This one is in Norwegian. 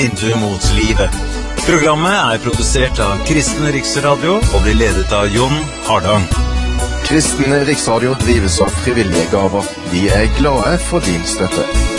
Intervju mot livet. Programmet produsert av Kristen Riksradio og blir ledet av Jon Hardang. Kristen Riksradio drives av frivillige gaver. Vi glade for din støtte.